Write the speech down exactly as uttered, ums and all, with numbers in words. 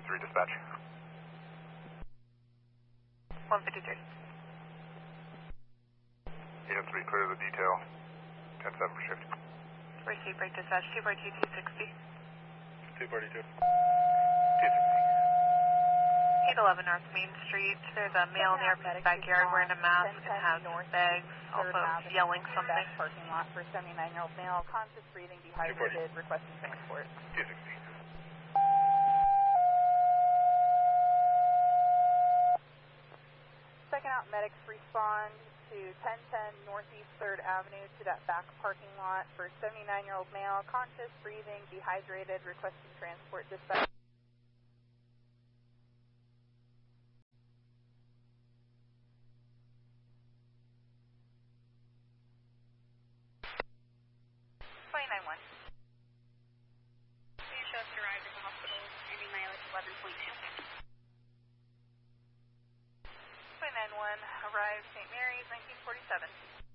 fifty-three dispatch. one fifty-three. eight oh three, clear the detail. ten seven for shift. Receive break dispatch, two forty-two, two sixty. two forty-two. two sixty. eight eleven North Main Street. There's a male near his backyard wearing a mask and has bags, also yelling something. Parking lot for seventy-nine-year-old male, conscious breathing, dehydrated, requesting transport. two sixty. Second out medics respond to ten ten Northeast third Avenue to that back parking lot for seventy-nine-year-old male, conscious breathing, dehydrated, requesting transport. Dispatch. twenty-nine one. Please show us arrived at the hospital, ending mileage eleven point two. twenty-nine one, arrived Saint Mary's, nineteen forty-seven.